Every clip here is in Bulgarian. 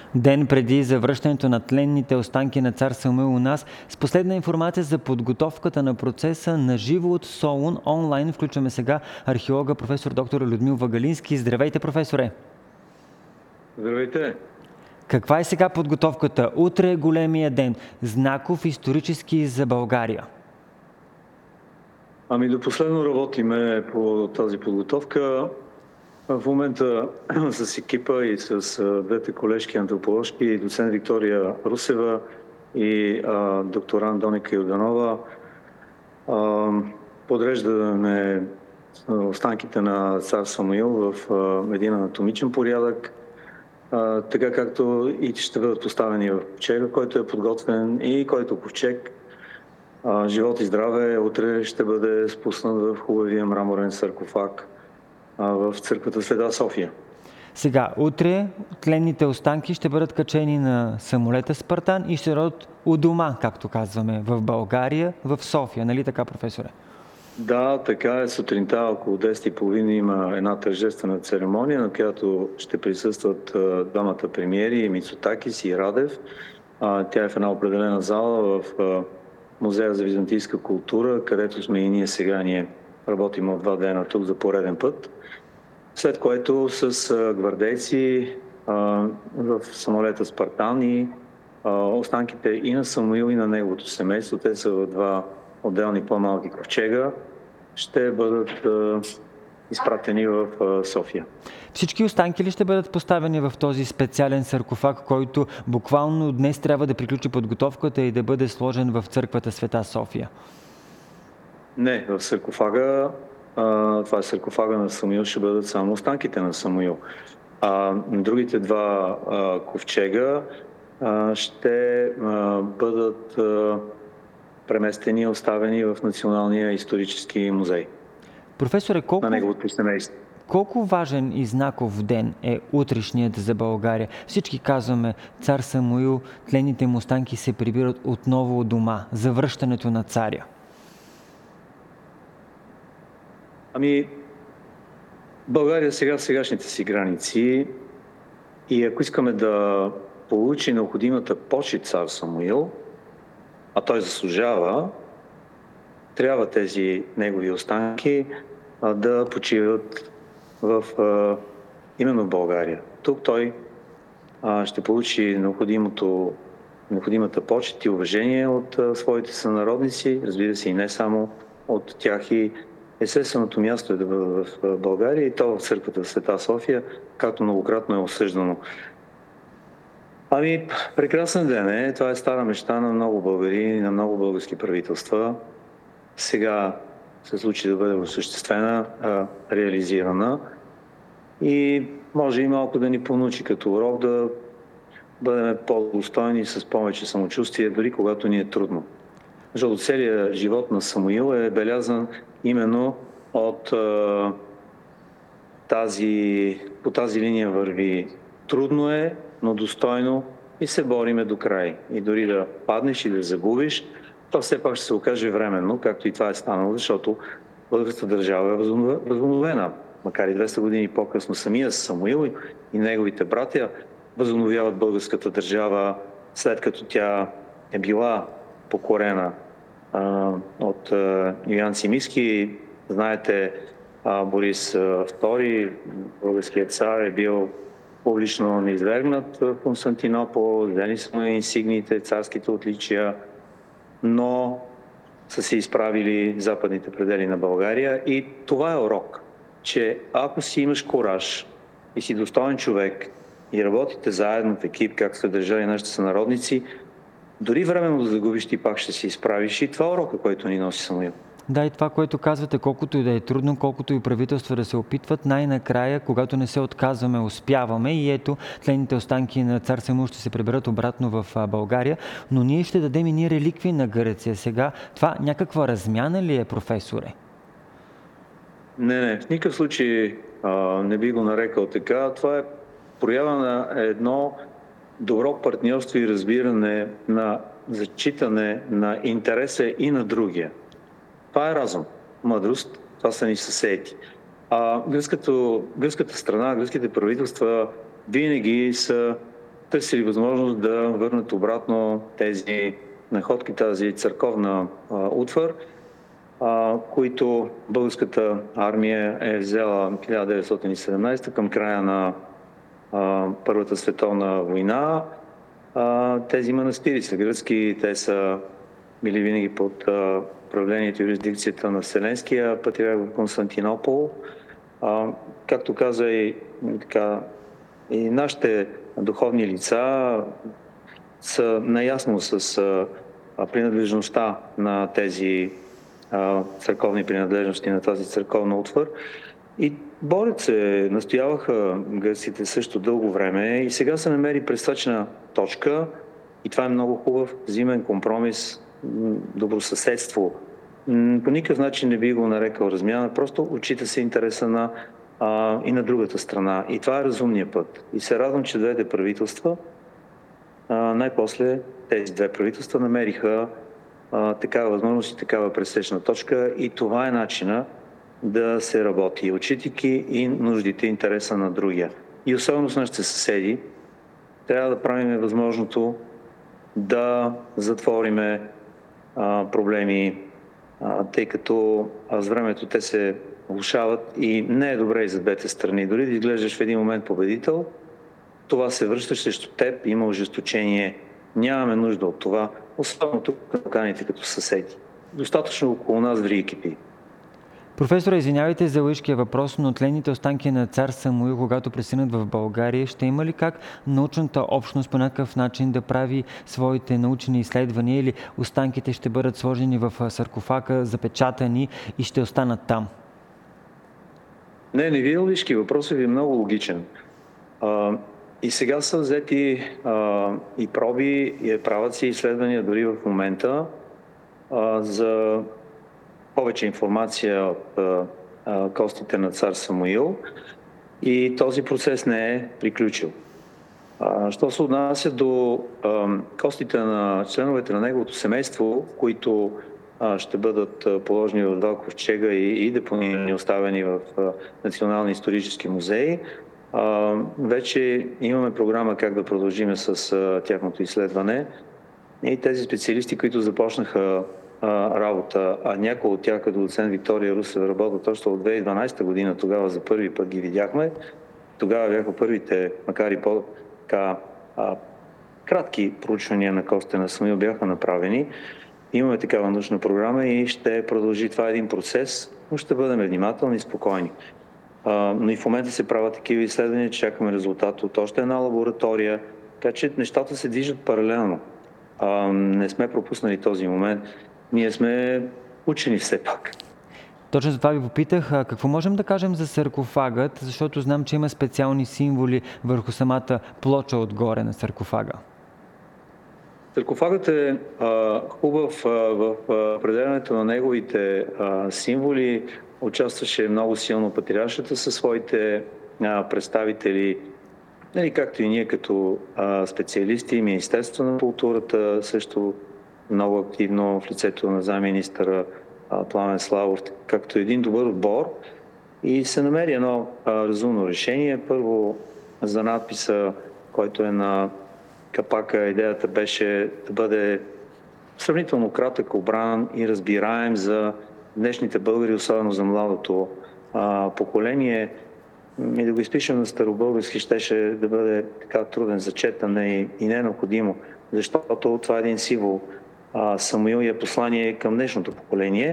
Ден преди завръщането на тленните останки на цар Самуил у нас, с последна информация за подготовката на процеса на живо от Солун онлайн включваме сега археолога професор доктор Людмил Вагалински. Здравейте, професоре! Здравейте! Каква е сега подготовката? Утре е големия ден, знаков исторически за България. До последно работиме по тази подготовка. В момента с екипа и с двете колежки антроположки, доцент Виктория Русева и докторант Доника Йорданова, подреждаме останките на цар Самуил в един анатомичен порядък, така както и ще бъдат поставени в ковчега, който е подготвен и който ковчег, живот и здраве, утре ще бъде спуснат в хубавия мраморен саркофаг в църквата Света София. Сега, утре тленните останки ще бъдат качени на самолета Спартан и ще дойдат у дома, както казваме, в България, в София. Нали така, професоре? Да, така е. Сутринта около 10:30 има една тържествена церемония, на която ще присъстват двамата премиери, Мицотакис и Радев. Тя е в една определена зала в Музея за византийска култура, където сме и ние сега. Ние работим от 2 дена тук за пореден път. След което с гвардейци в самолета Спартан и останките и на Самуил, и на неговото семейство, те са в 2 отделни по-малки ковчега, ще бъдат изпратени в София. Всички останки ли ще бъдат поставени в този специален саркофаг, който буквално днес трябва да приключи подготовката и да бъде сложен в църквата Света София? Не, в саркофага, това е саркофага на Самуил, ще бъдат само останките на Самуил. Другите 2 ковчега ще бъдат преместени и оставени в Националния исторически музей. Професоре, на неговото семейство. Колко важен и знаков ден е утрешният за България? Всички казваме, цар Самуил, тленните му останки се прибират отново у дома, за връщането на царя. България сега в сегашните си граници и ако искаме да получи необходимата почит цар Самуил, а той заслужава, трябва тези негови останки да почиват именно в България. Тук той ще получи необходимата почит и уважение от своите сънародници, разбира се и не само от тях, и естественото място е да бъде в България и то в църквата в Света София, както многократно е осъждано. Прекрасен ден е. Това е стара мечта на много българи и на много български правителства. Сега се случи да бъде осъществена, реализирана и може и малко да ни понучи като урок да бъдем по-достойни с повече самочувствие, дори когато ни е трудно. Защото целият живот на Самуил е белязан именно от по тази линия върви. Трудно е, но достойно и се бориме до край. И дори да паднеш и да загубиш, то все пак ще се окаже временно, както и това е станало, защото българската държава е възобновена. Макар и 200 години по-късно, самия Самуил и неговите братя възобновяват българската държава, след като тя е била покорена от Юлиан Симийски. Знаете, Борис II, българският цар, е бил публично низвергнат в Константинопол, взели са инсигниите, царските отличия, но са се изправили западните предели на България. И това е урок, че ако си имаш кураж и си достоен човек и работите заедно в екип, както са държали нашите сънародници, дори временно да загубиш, ти пак ще се изправиш. И това е урока, който ни носи Самуил. Да, и това, което казвате, колкото и да е трудно, колкото и правителства да се опитват, най-накрая, когато не се отказваме, успяваме. И ето, тленните останки на цар Самуил ще се приберат обратно в България, но ние ще дадем и ние реликвии на Гърция. Сега, това някаква размяна ли е, професоре? Не, в никакъв случай не би го нарекал така. Това е проява на едно добро партньорство и разбиране на зачитане на интереса и на другия. Това е разум, мъдрост, това са ни съседи. Гръцката страна, гръцките правителства винаги са търсили възможност да върнат обратно тези находки, тази църковна утвар, които българската армия е взела 1917 към края на Първата световна война. Тези манастири са гръцки, те са били винаги под управлението и юрисдикцията на Вселенския патриарх в Константинопол. Както каза и нашите духовни лица са наясно с принадлежността на тези църковни принадлежности, на тази църковна утвар. И борят се, настояваха гърците също дълго време и сега се намери пресечна точка и това е много хубав взаимен компромис, добросъседство. По никакъв начин не би го нарекал размяна, просто отчита се интереса и на другата страна. И това е разумният път. И се радвам, че двете правителства, най-после тези две правителства намериха такава възможност и такава пресечна точка и това е начина да се работи, отчитайки и нуждите, интереса на другия. И особено с нашите съседи, трябва да правим възможното да затвориме проблеми, тъй като с времето те се влошават и не е добре и за двете страни. Дори да изглеждаш в един момент победител, това се връща срещу теб, има ожесточение. Нямаме нужда от това, особено тук на Балканите като съседи. Достатъчно около нас ври екипи. Професора, извинявайте за лъжкия въпрос, но тленните останки на цар Самуил, когато пристигнат в България, ще има ли как научната общност по някакъв начин да прави своите научни изследвания или останките ще бъдат сложени в саркофага, запечатани и ще останат там? Не ви е лъжки. Въпросът ви е много логичен. И сега са взети и проби, и правят си изследвания дори в момента за повече информация от костите на цар Самуил и този процес не е приключил. Що се отнася до костите на членовете на неговото семейство, които ще бъдат положени в два ковчега и депонирани, оставени в Националния исторически музей, вече имаме програма как да продължим с тяхното изследване. И тези специалисти, които започнаха работа, а някои от тях, като доцент Виктория Русева, работят още от 2012 година, тогава за първи път ги видяхме. Тогава бяха първите, макар и кратки проучвания на костите на Самуил бяха направени. Имаме такава научна програма и ще продължи. Това един процес, но ще бъдем внимателни и спокойни. Но и в момента се правят такива изследвания, че чакаме резултат от още една лаборатория, така че нещата се движат паралелно. Не сме пропуснали този момент. Ние сме учени все пак. Точно за това ви попитах, какво можем да кажем за саркофагът, защото знам, че има специални символи върху самата плоча отгоре на саркофага. Саркофагът е хубав в определянето на неговите символи. Участваше много силно патриаршата със своите представители, както и ние като специалисти, Министерство на културата също много активно в лицето на заместник-министъра Пламен Славов, както един добър отбор и се намери едно разумно решение. Първо за надписа, който е на капака, идеята беше да бъде сравнително кратък, обран и разбираем за днешните българи, особено за младото поколение. И да го изпишем на старобългарски щеше да бъде така труден за четене и не е необходимо, защото това е един символ. Самуил е послание към днешното поколение.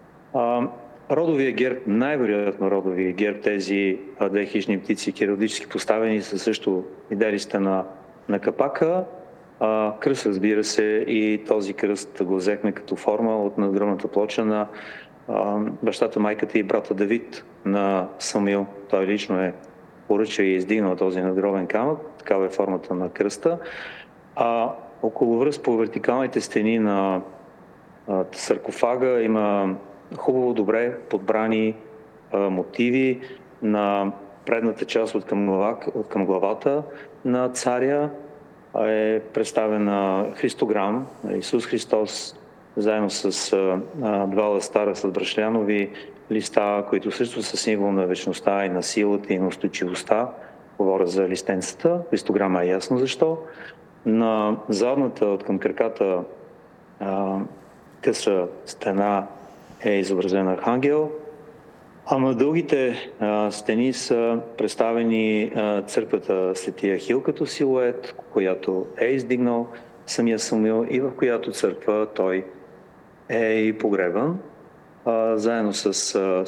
Родовия герб, най-вероятно родовия герб, тези две хищни птици, хералдически поставени, са също идеалистите на капака. Кръст, разбира се, и този кръст го взехме като форма от надгробната плоча на бащата, майката и брата Давид на Самуил. Той лично е поръчал и издигнал този надгробен камък, такава е формата на кръста. Около връз по вертикалните стени на саркофага има хубаво, добре подбрани мотиви. На предната част от към главата на царя е представена христограм, Исус Христос, заедно с два лъстара с брашлянови листа, които също са символ на вечността и на силата и на устойчивостта. говоря за листенцата, христограма е ясно защо. На задната от към краката къса стена е изобразен архангел, а на другите стени са представени църквата Светия Ахил като силует, която е издигнал самия Самуил и в която църква той е и погребан, заедно с